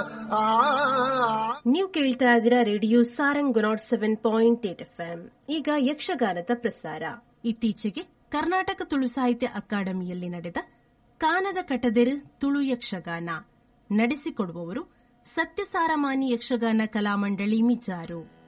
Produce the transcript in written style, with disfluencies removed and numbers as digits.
ನೀವು ಕೇಳ್ತಾ ಇದ್ದೀರಾ ರೇಡಿಯೋ ಸಾರಂಗ್ 107.8 FM. ಈಗ ಯಕ್ಷಗಾನದ ಪ್ರಸಾರ. ಇತ್ತೀಚೆಗೆ ಕರ್ನಾಟಕ ತುಳು ಸಾಹಿತ್ಯ ಅಕಾಡೆಮಿಯಲ್ಲಿ ನಡೆದ ಕಾನದ ಕಟದೆರು ತುಳು ಯಕ್ಷಗಾನ ನಡೆಸಿಕೊಡುವವರು ಸತ್ಯಸಾರಮಾನಿ ಯಕ್ಷಗಾನ ಕಲಾಮಂಡಳಿ ಮಿಜಾರು.